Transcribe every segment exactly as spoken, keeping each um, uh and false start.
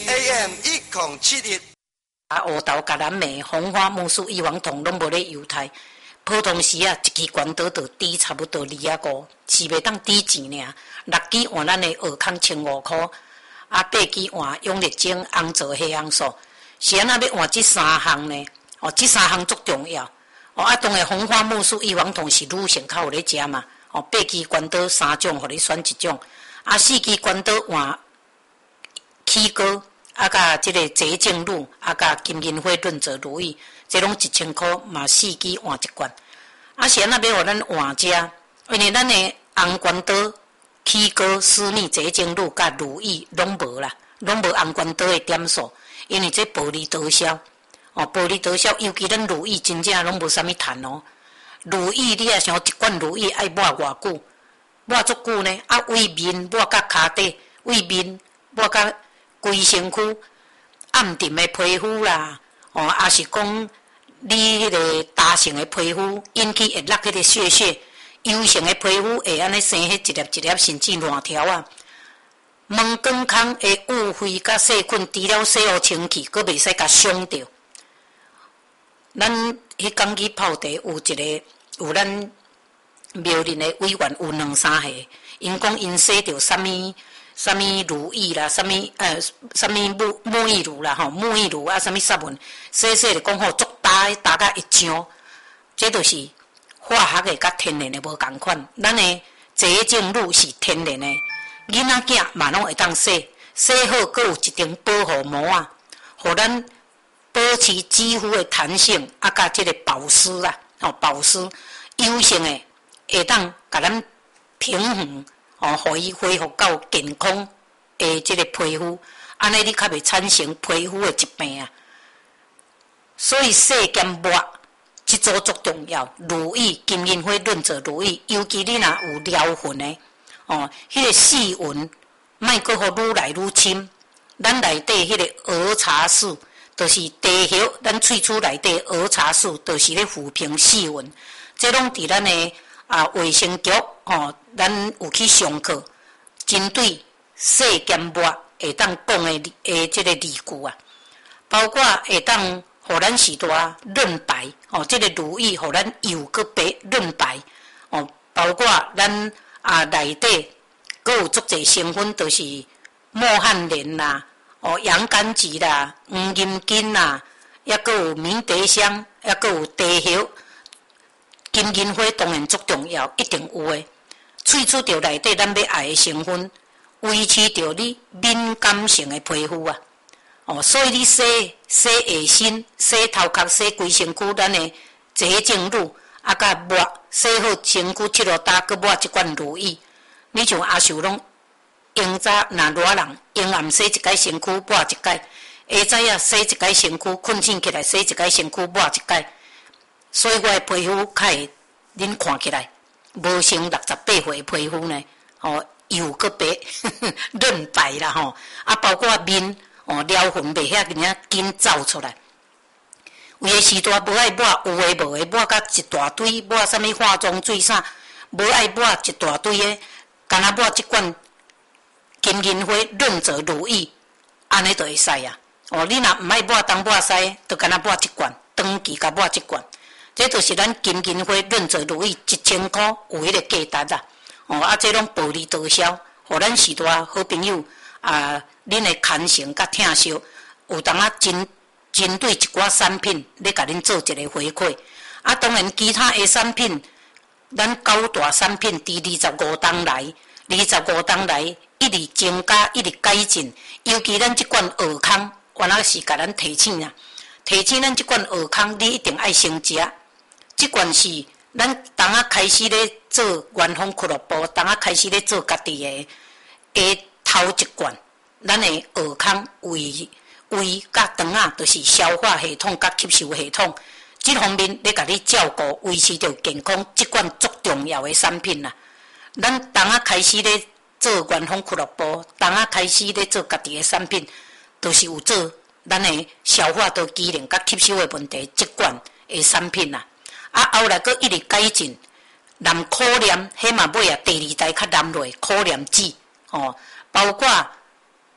A M 一零七一。 啊，乌豆、橄榄梅、红花、木薯、异黄酮拢无咧犹太。普通时啊，一支关刀就抵差不多二啊五，是袂当抵钱尔。六支换咱的学康千五箍，啊八支换永力精、红枣、黑红素。是安那要换即三项呢？哦，即三项足重要。哦，啊，当然红花、木薯、异黄酮是女性较有咧食嘛。哦，八支关刀三种，互你选一种。啊，四支关刀换起膏。啊，甲即个洁净乳，啊，甲金银花润泽如意，这拢一千箍，嘛四支换一罐。啊，是安那要互咱换食，因为咱的红关刀、起膏、私密洁净乳甲如意拢无啦，拢无红关刀的点数，因为这薄利多销。哦，薄利多销，尤其咱如意真正拢无啥物赚哦。如意你也想一罐如意爱抹偌久？抹足久呢？啊，为面抹甲骹底，为面抹甲规身躯暗沉的皮肤啦，哦，也是讲你迄个大型的皮肤引起会落迄个屑屑，油性的皮肤会安尼生迄一粒一粒甚至烂条啊。毛光孔的污秽甲细菌，除了洗互清气，佫袂使甲伤着。咱迄工去泡茶有一个有咱庙林的委员有两三下，因讲因洗着啥物？什么如意啦，什么呃，什么沐沐浴乳啦，吼，沐浴乳啊，什么湿文，洗洗就讲吼，足大大甲一张，这就是化学的甲天然的无共款。咱的洁净乳是天然的，囡仔囝嘛拢会当洗，洗好，佫有一层保护膜啊，互咱保持肌肤的弹性，啊，甲这个保湿啦，吼，保湿油性的会当甲咱平衡。哦，互伊恢复到健康的即个皮肤，安尼你较袂产生皮肤的疾病啊。所以洗兼抹，即组足重要。如意、金银花、润泽如意，尤其你若有撩痕的，哦，迄、那个细纹，莫阁互愈来愈深。咱内底迄个儿茶素，就是地叶，咱喙齿内底儿茶素，就是咧抚平细纹。这拢伫咱的啊卫生局哦。咱有去上课，针对洗兼抹会当讲的诶，即个字句啊，包括会当互咱时代润白哦，即、这个如意互咱又搁白润白哦，包括咱啊内底佫有足侪成分，就是莫汉莲啦、哦洋甘菊啦、黄银根啦，抑佫有迷迭香，抑佫有地叶、金银花，当然足重要，一定有诶。萃取到内底咱要爱的成分，维持着你敏感性的皮肤啊！哦，所以你洗洗下身、洗头壳、洗规身躯，咱的洁净乳啊，甲抹洗好身躯七落搭，佮抹一罐如意。你像阿秀拢用早若热人，用暗洗一摆身躯抹一摆，下早啊洗一摆身躯，困醒起来洗一摆身躯抹一摆，所以我的皮肤较会恁看起来。无成六十八岁皮肤呢，哦，又搁白润白啦吼，啊，包括面哦，撩痕袂遐尔紧走出来。有诶时代无爱抹，有诶无诶抹甲一大堆，抹啥物化妆水啥，无爱抹一大堆诶，干那抹一罐金银花润泽如意，安尼就会使啊。哦，你若毋爱抹东抹西，就干那抹一罐，长期甲抹一罐。这就是咱金银花润泽如意一千块有迄个价值啊！哦，啊，这拢薄利多销，互咱时代好朋友啊，恁的牵成甲疼惜，有当啊针针对一寡产品，咧甲恁做一个回馈。啊，当然其他的产品，咱九大产品伫二十五档来，二十五档来一直增加，一直改进。尤其咱即款学康，原来是甲咱提醒啊，提醒咱即款学康，你一定爱先食。即罐是咱当啊开始咧做元丰俱乐部，当啊开始咧做家己的诶头一罐，咱的学康胃胃甲肠啊，就是消化系统甲吸收系统，即方面咧甲你照顾，维持着健康，即罐足重要的产品啦。咱当啊开始咧做元丰俱乐部，当啊开始咧做家己的产品，都、就是有做咱的消化道机能甲吸收的问题，即罐的产品啦。啊，后来佫一直改进，蓝可链，迄嘛尾啊第二代较蓝落，可链子哦，包括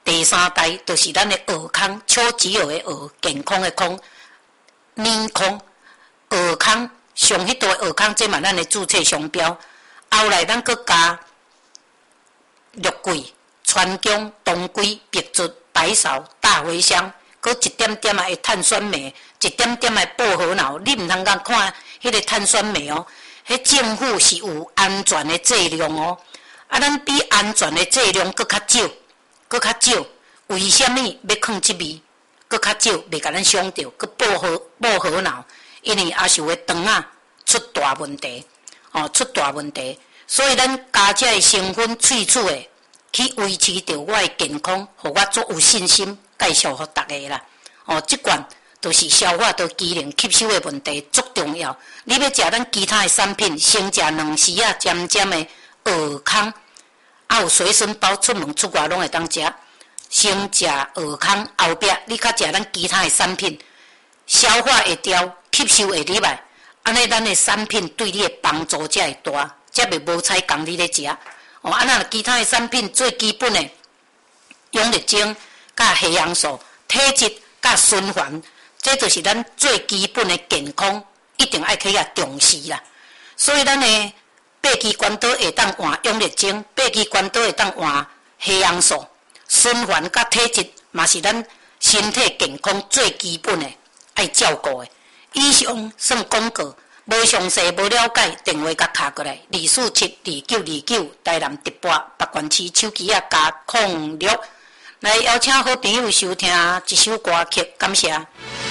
第三代就是咱的耳康，超级有的耳，健康的康，面康，耳康上迄大耳康，这嘛咱的注册商标。后来咱佫加肉桂、川芎、当归、白术、白芍、大茴香，佫一点点仔的碳酸镁，一点点的薄荷脑。你毋通共看迄个碳酸镁哦，迄政府是有安全的剂量哦。啊，咱比安全的剂量佫较少，佫较少。为什么要放即味？佫较少，袂甲咱伤着，佫薄荷薄荷脑，因为也是有的肠啊出大问题，哦，出大问题。所以咱加这的成分萃取的，去维持着我的健康，互我足有信心介绍互大家啦。哦，即款都是消化道机能吸收的问题，足重要。你要食咱其他的产品，先食两时啊，尖尖的蚵康，啊有随身包，出门出外拢会当食。先食蚵康，后壁你较食咱其他的产品，消化会掉，吸收会入来，安尼咱的产品对你的帮助才会大。才袂无采工你咧食，哦，啊那其他的产品最基本的养力精、甲黑氧素、体质、甲循环，这就是咱最基本的健康，一定爱去遐重视啦。所以咱的八支关岛会当换养力精，八支关岛会当换黑氧素，循环甲体质嘛是咱身体健康最基本的爱照顾的。以上算广告。无详细、无了解，电话甲敲过来，二四七二九二九，台南直播北关市手机啊加空六，来邀请好朋友收听一首歌曲，感谢。